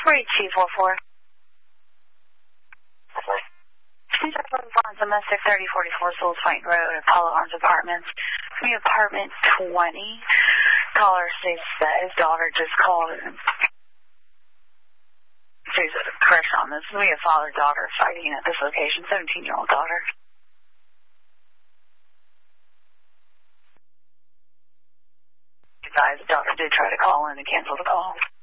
3244. Domestic 3044 Souls Point Road, Apollo Arms Apartments. Me apartment 20. Caller says that his daughter just called and there's a correction on this. We have father-daughter fighting at this location, 17-year-old daughter. Guys, the daughter did try to call in and cancel the call.